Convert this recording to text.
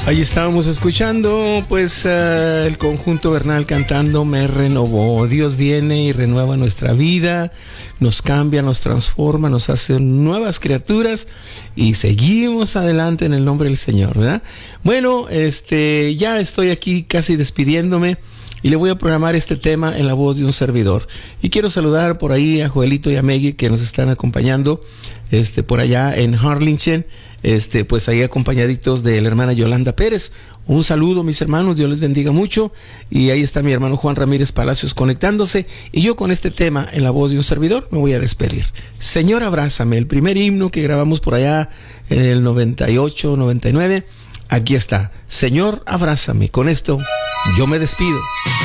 Ahí estábamos escuchando pues el conjunto Bernal cantando Me renovó. Dios viene y renueva nuestra vida, nos cambia, nos transforma, nos hace nuevas criaturas y seguimos adelante en el nombre del Señor, ¿verdad? Bueno, ya estoy aquí casi despidiéndome y le voy a programar este tema en la voz de un servidor. Y quiero saludar por ahí a Joelito y a Maggie que nos están acompañando por allá en Harlingen. Pues ahí acompañaditos de la hermana Yolanda Pérez. Un saludo, mis hermanos, Dios les bendiga mucho. Y ahí está mi hermano Juan Ramírez Palacios conectándose. Y yo con este tema en la voz de un servidor me voy a despedir. Señor, abrázame, el primer himno que grabamos por allá en el 98, 99. Aquí está. Señor, abrázame. Con esto yo me despido.